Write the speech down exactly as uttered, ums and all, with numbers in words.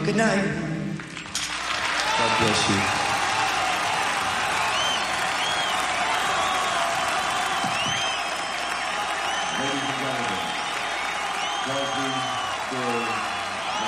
Good night. God bless you. Ladies and gentlemen, Leslie Bill